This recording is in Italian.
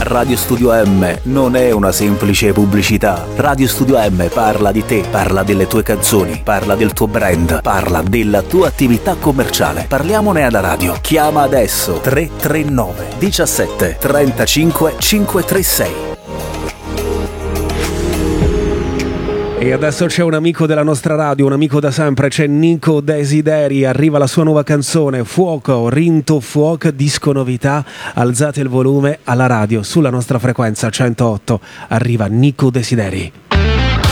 Radio Studio M non è una semplice pubblicità. Radio Studio M parla di te, parla delle tue canzoni, parla del tuo brand, parla della tua attività commerciale. Parliamone alla radio. Chiama adesso 339 17 35 536. E adesso c'è un amico della nostra radio, un amico da sempre, c'è Nico Desideri, arriva la sua nuova canzone, Fuoco, Rinto Fuoco, disco novità, alzate il volume alla radio, sulla nostra frequenza 108, arriva Nico Desideri.